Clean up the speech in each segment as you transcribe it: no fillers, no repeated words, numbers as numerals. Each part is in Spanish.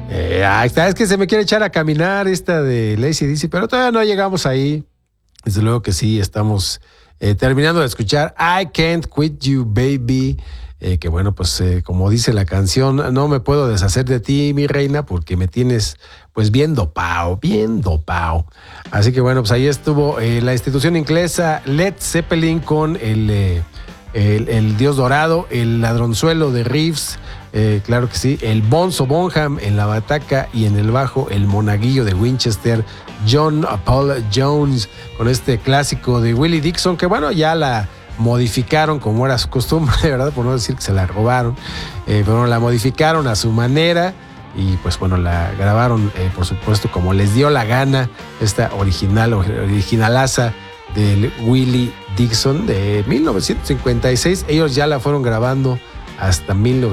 Ahí está, es que se me quiere echar a caminar esta de AC/DC, pero todavía no llegamos ahí. Desde luego que sí, estamos terminando de escuchar I Can't Quit You, Baby. Que bueno, pues como dice la canción, no me puedo deshacer de ti, mi reina, porque me tienes pues bien dopao. Así que bueno, pues ahí estuvo la institución inglesa Led Zeppelin con el Dios Dorado, el Ladronzuelo de Reeves, claro que sí, el Bonzo Bonham en la bataca y en el bajo el Monaguillo de Winchester, John Paul Jones, con este clásico de Willie Dixon, que bueno, ya la modificaron como era su costumbre, ¿verdad? Por no decir que se la robaron, pero la modificaron a su manera y pues bueno, la grabaron por supuesto como les dio la gana, esta originalaza del Willie Dixon de 1956. Ellos ya la fueron grabando hasta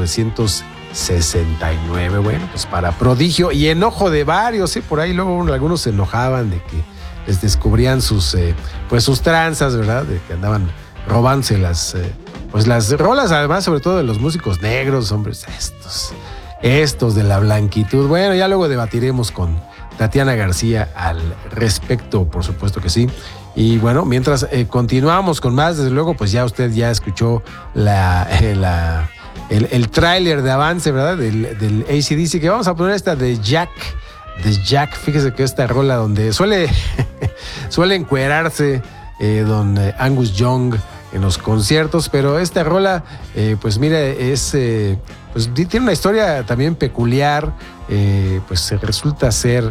1969. Bueno, pues para prodigio y enojo de varios, por ahí luego algunos se enojaban de que les descubrían sus tranzas, ¿verdad? De que andaban robándose las rolas, además, sobre todo de los músicos negros, hombres, estos de la blanquitud. Bueno, ya luego debatiremos con Tatiana García al respecto, por supuesto que sí. Y bueno, mientras continuamos con más, desde luego, pues ya usted ya escuchó el tráiler de avance, ¿verdad? Del AC/DC, que vamos a poner esta de Jack. Fíjese que esta rola donde suele encuerarse don Angus Young en los conciertos, pero esta rola, pues mire, pues tiene una historia también peculiar, pues resulta ser,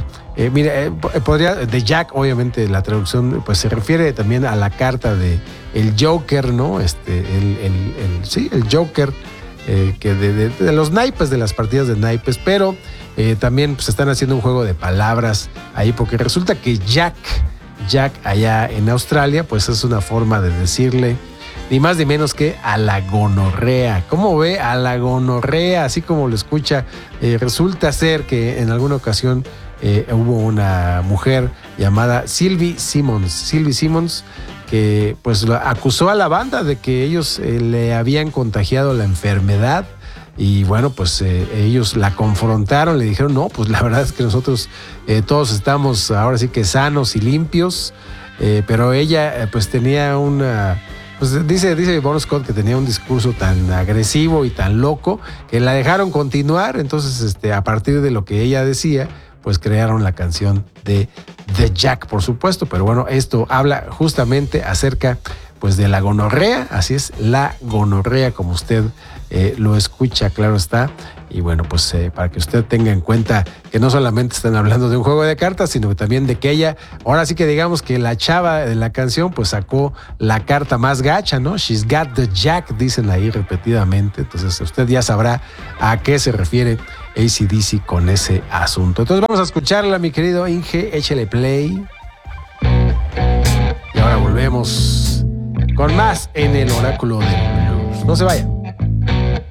de Jack, obviamente la traducción pues se refiere también a la carta de el Joker, ¿no? El Joker, que de los naipes, de las partidas de naipes, pero también pues están haciendo un juego de palabras ahí, porque resulta que Jack allá en Australia, pues es una forma de decirle ni más ni menos que a la gonorrea. ¿Cómo ve? A la gonorrea, así como lo escucha. Resulta ser que en alguna ocasión hubo una mujer llamada Sylvie Simmons, que pues acusó a la banda de que ellos le habían contagiado la enfermedad. Y bueno, pues ellos la confrontaron, le dijeron, no, pues la verdad es que nosotros todos estamos ahora sí que sanos y limpios, pero ella pues tenía pues dice Bon Scott que tenía un discurso tan agresivo y tan loco que la dejaron continuar. Entonces a partir de lo que ella decía, pues crearon la canción de The Jack, por supuesto. Pero bueno, esto habla justamente acerca pues de la gonorrea. Así es, la gonorrea, como usted lo escucha, claro está. Y bueno, pues para que usted tenga en cuenta que no solamente están hablando de un juego de cartas, sino que también de que ella, ahora sí que digamos que la chava de la canción pues sacó la carta más gacha, ¿no? She's got the Jack, dicen ahí repetidamente. Entonces usted ya sabrá a qué se refiere AC/DC con ese asunto. Entonces vamos a escucharla, mi querido Inge, échale play. Y ahora volvemos con más en el Oráculo del Blues. No se vaya.